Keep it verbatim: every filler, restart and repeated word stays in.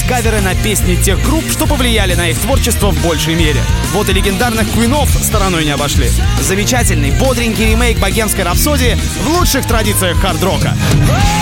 каверы на песни тех групп, что повлияли на их творчество в большей мере. Вот и легендарных Квинов стороной не обошли. Замечательный, бодренький ремейк богемской рапсодии в лучших традициях хард-рока.